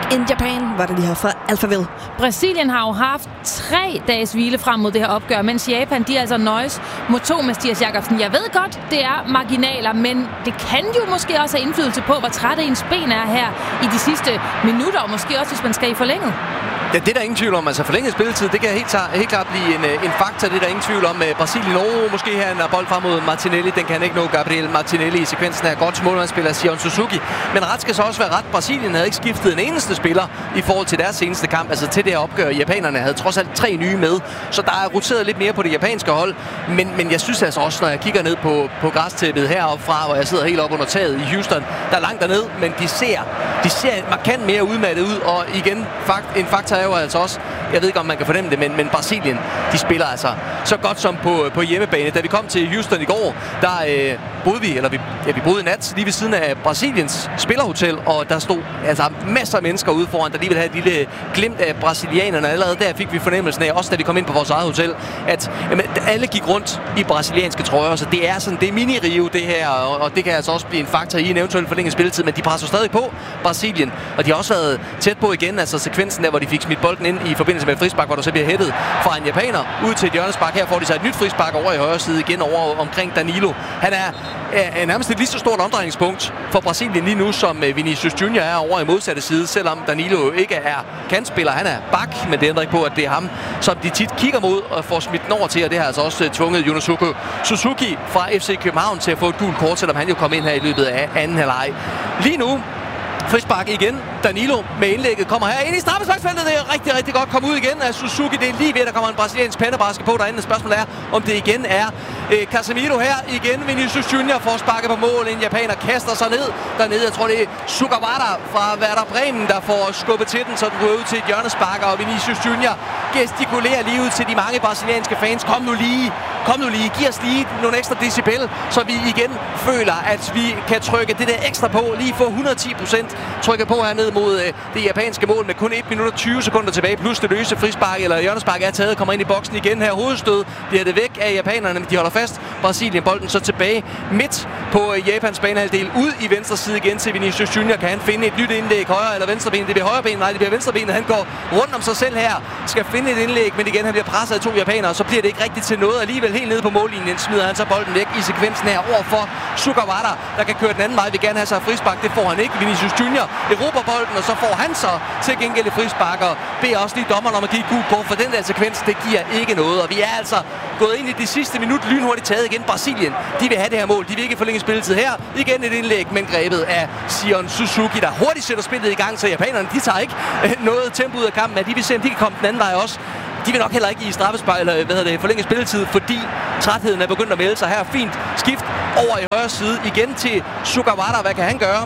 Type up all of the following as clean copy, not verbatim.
in Japan, var det lige her fra Alphaville. Brasilien har jo haft 3 dages hvile frem mod det her opgør, mens Japan, de altså nøjes mod 2, Mathias Jakobsen. Jeg ved godt, det er marginaler, men det kan jo måske også have indflydelse på, hvor træt ens ben er her i de sidste minutter, og måske også, hvis man skal i forlænget. Ja, det er der ingen tvivl om. Altså forlænget spilletid, det kan helt klart blive en faktor. Det er der ingen tvivl om. Brasilien måske her en bold frem mod Martinelli. Den kan han ikke nå. Gabriel Martinelli i sekvensen er godt målmandsspiller Sion Suzuki. Men ret skal så også være ret. Brasilien havde ikke skiftet en eneste spiller i forhold til deres seneste kamp. Altså til det her opgør. Japanerne havde trods alt 3 nye med. Så der er roteret lidt mere på det japanske hold. Men jeg synes altså også, når jeg kigger ned på græstæppet heroppe fra, hvor jeg sidder helt op under taget i Houston, der er langt derned, men de ser markant mere udmattet ud. Og igen, en faktor er jo altså også, jeg ved ikke om man kan fornemme det, men Brasilien, de spiller altså så godt som på hjemmebane. Da vi kom til Houston i går, der boede vi boede i nat lige ved siden af Brasiliens spillerhotel, og der stod altså masser af mennesker ude foran, der lige ville have et lille glimt af brasilianerne. Allerede der fik vi fornemmelsen af, også da vi kom ind på vores eget hotel, at alle gik rundt i brasilianske trøjer, så det er sådan, det er mini-Rio det her, og det kan altså også blive en faktor i en eventuel forlænget spilletid, men de presser stadig på Brasilien, og de har også været tæt på igen, altså sekvensen der, hvor de fik smidt bolden ind i forbindelse med et frispark, hvor der så bliver hættet fra en japaner ud til et hjørnespark. Her får de så et nyt frispark over i højre side igen over omkring Danilo. Han er nærmest et lige så stort omdrejningspunkt for Brasilien lige nu, som Vinicius Junior er over i modsatte side, selvom Danilo ikke er kantspiller. Han er bak, men det ændrer ikke på, at det er ham, som de tit kigger mod og får smidt den over til, og det har altså også tvunget Yunosuke Suzuki fra FC København til at få et gult kort, selvom han jo kom ind her i løbet af anden halvleg. Lige nu frispark igen. Danilo med indlægget kommer her ind i straffesparksfeltet. Det er rigtig, rigtig godt komme ud igen af Suzuki. Det er lige ved, der kommer en brasiliansk pandebraske på derinde. Spørgsmålet er, om det igen er Casemiro her. Igen Vinicius Junior får sparket på mål. En japaner kaster sig ned dernede. Jeg tror, det er Sugawara fra Werder Bremen, der får skubbet til den, så den ryger ud til et hjørnespark. Og Vinicius Junior gestikulerer lige ud til de mange brasilianske fans. Kom nu lige. Giv os lige nogle ekstra decibel, så vi igen føler, at vi kan trykke det der ekstra på. Lige få 110% trykket på hernede mod det japanske mål med kun 1 minut og 20 sekunder tilbage. Plus det løse frispark eller hjørnespark er taget. Kommer ind i boksen igen her. Hovedstød bliver det væk af japanerne, men de holder fast. Brasilien bolden så tilbage midt på Japans banehalvdel. Ud i venstre side igen til Vinicius Junior. Kan han finde et nyt indlæg? Højre eller venstre ben? Det bliver højre ben. Nej, det bliver venstre ben. Han går rundt om sig selv her. Skal finde et indlæg, men igen han bliver presset af 2 japanere. Så bliver det ikke rigtigt til noget. Alligevel helt nede på mållinjen smider han så bolden væk i sekvensen her over for Sugawara, der kan køre den anden vej. Vil gerne have sig frispark. Det får han ikke. Vinicius Junior erobrer bolden, og så får han så til gengæld et frispark, og beder også lige dommeren om at give gult kort, for den der sekvens, det giver ikke noget. Og vi er altså gået ind i det sidste minut lynhurtigt taget igen. Brasilien, de vil have det her mål. De vil ikke forlænge spilletid her. Igen et indlæg, men grebet af Sion Suzuki, der hurtigt sætter spillet i gang, så japanerne, de tager ikke noget tempo ud af kampen, at de vil se, om de kan komme den anden vej også. De vil nok heller ikke i straffespark eller forlænge spilletid, fordi trætheden er begyndt at melde sig her. Fint skift over i højre side igen til Sugawara. Hvad kan han gøre?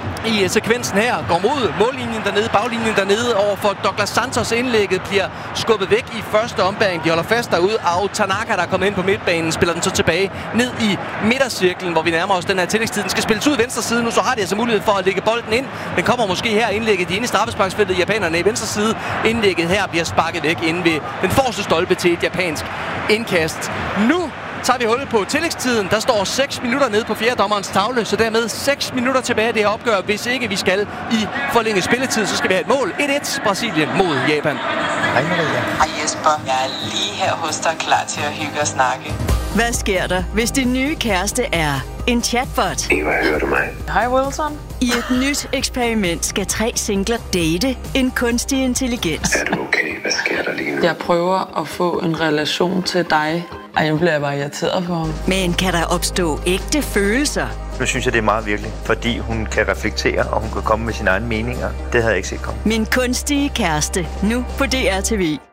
I sekvensen her går mod mållinjen dernede, baglinjen dernede over for Douglas Santos. Indlægget bliver skubbet væk i første ombæring. De holder fast derude. Og Tanaka, der er kommet ind på midtbanen, spiller den så tilbage ned i midtercirklen, hvor vi nærmer os den her tillægstid. Den skal spilles ud venstre side nu, så har de altså mulighed for at lægge bolden ind. Den kommer måske her indlægget inde i straffesparksfeltet. Japanerne i venstre side. Indlægget her bliver sparket væk inde ved den forreste stolpe til et japansk indkast. Nu tager vi hul på tillægstiden. Der står 6 minutter nede på fjerdedommerens tavle, så dermed 6 minutter tilbage af det her opgør. Hvis ikke vi skal i forlænget spilletid, så skal vi have et mål. 1-1 Brasilien mod Japan. Hej Maria. Hej Jesper. Jeg er lige her hos dig, klar til at hygge og snakke. Hvad sker der, hvis din nye kæreste er en chatbot? Eva, hører du mig? Hej Wilson. I et nyt eksperiment skal 3 singler date en kunstig intelligens. Er du okay? Hvad sker der lige nu? Jeg prøver at få en relation til dig. Ej, nu bliver jeg bare irriteret på ham. Men kan der opstå ægte følelser? Nu synes jeg, det er meget virkelig, fordi hun kan reflektere, og hun kan komme med sine egne meninger. Det havde jeg ikke set komme. Min kunstige kæreste, nu på DR TV.